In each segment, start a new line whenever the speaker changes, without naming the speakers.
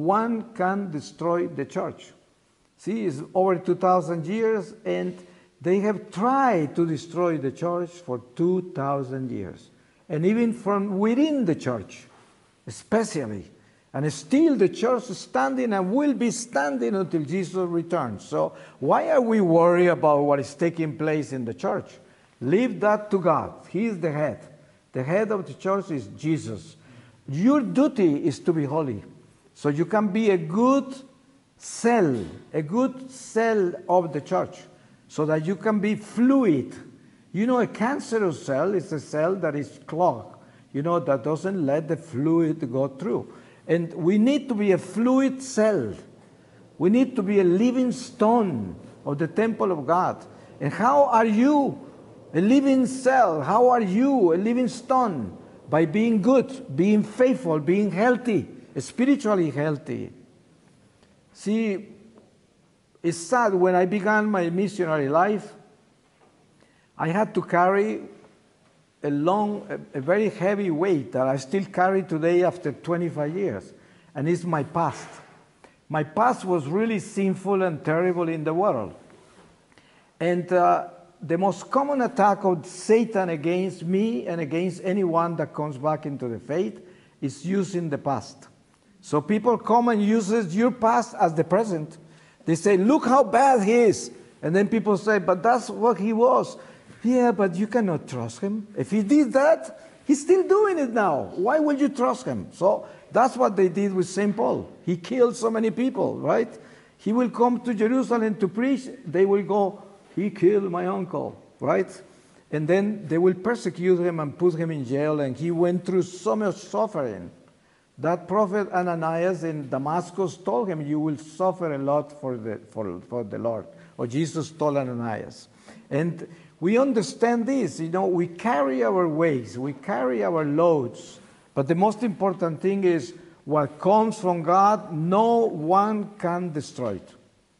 one can destroy the church. See, it's over 2,000 years, and they have tried to destroy the church for 2,000 years. And even from within the church, especially. And still the church is standing and will be standing until Jesus returns. So why are we worried about what is taking place in the church? Leave that to God. He is the head. The head of the church is Jesus. Your duty is to be holy. So you can be a good cell of the church, so that you can be fluid. You know, a cancerous cell is a cell that is clogged, that doesn't let the fluid go through. And we need to be a fluid cell. We need to be a living stone of the temple of God. And how are you a living cell? How are you a living stone? By being good, being faithful, being healthy, spiritually healthy. See, it's sad, when I began my missionary life, I had to carry a very heavy weight that I still carry today after 25 years, and it's my past. My past was really sinful and terrible in the world. And the most common attack of Satan against me and against anyone that comes back into the faith is using the past. So people come and use your past as the present. They say, look how bad he is. And then people say, but that's what he was. Yeah, but you cannot trust him. If he did that, he's still doing it now. Why would you trust him? So that's what they did with St. Paul. He killed so many people, right? He will come to Jerusalem to preach. They will go, he killed my uncle, right? And then they will persecute him and put him in jail. And he went through so much suffering. That prophet Ananias in Damascus told him, you will suffer a lot for the Lord. Or Jesus told Ananias. And we understand this, we carry our weights, we carry our loads. But the most important thing is what comes from God, no one can destroy it.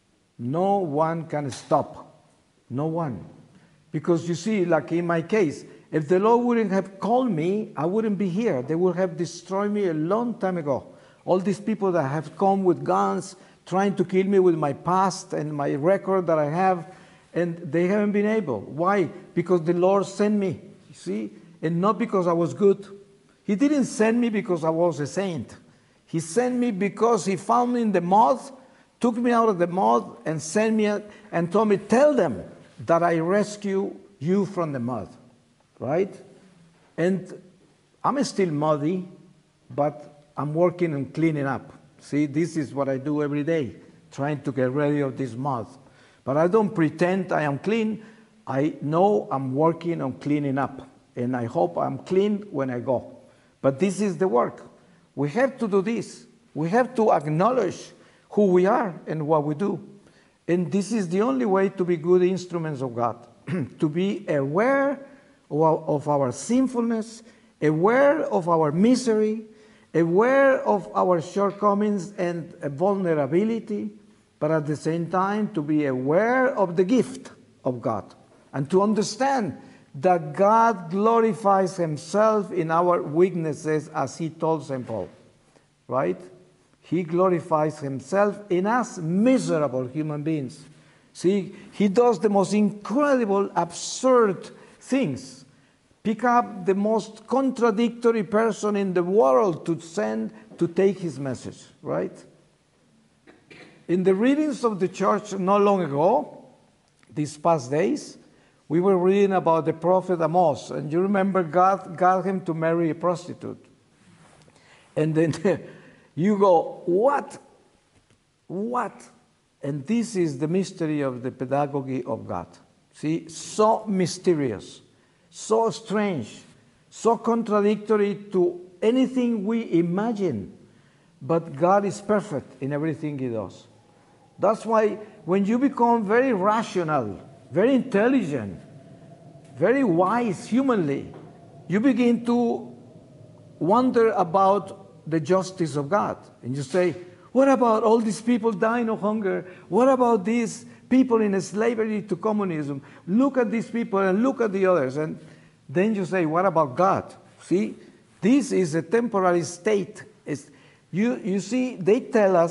No one can stop. No one. Because you see, like in my case, if the Lord wouldn't have called me, I wouldn't be here. They would have destroyed me a long time ago. All these people that have come with guns, trying to kill me with my past and my record that I have, and they haven't been able. Why? Because the Lord sent me, you see, and not because I was good. He didn't send me because I was a saint. He sent me because he found me in the mud, took me out of the mud, and sent me and told me, tell them that I rescue you from the mud. Right? And I'm still muddy, but I'm working on cleaning up. See, this is what I do every day, trying to get rid of this mud. But I don't pretend I am clean. I know I'm working on cleaning up, and I hope I'm clean when I go. But this is the work. We have to do this. We have to acknowledge who we are and what we do. And this is the only way to be good instruments of God, to be aware of our sinfulness, aware of our misery, aware of our shortcomings and vulnerability, but at the same time to be aware of the gift of God and to understand that God glorifies himself in our weaknesses, as he told St. Paul, right? He glorifies himself in us miserable human beings. See, he does the most incredible, absurd things. Pick up the most contradictory person in the world to take his message, right? In the readings of the church not long ago, these past days, we were reading about the prophet Amos, and you remember God got him to marry a prostitute. And then you go, what? What? And this is the mystery of the pedagogy of God. See, so mysterious, so strange, so contradictory to anything we imagine. But God is perfect in everything he does. That's why when you become very rational, very intelligent, very wise humanly, you begin to wonder about the justice of God. And you say, what about all these people dying of hunger? What about these people in slavery to communism? Look at these people and look at the others. And then you say, what about God? See, this is a temporary state. You see, they tell us